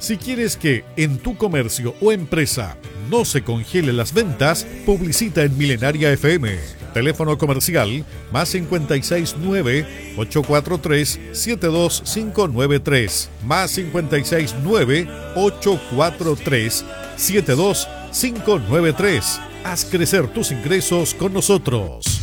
Si quieres que en tu comercio o empresa no se congelen las ventas, publicita en Milenaria FM. Teléfono comercial +56 9 843 72593 +56 9 843 72593. Haz crecer tus ingresos con nosotros.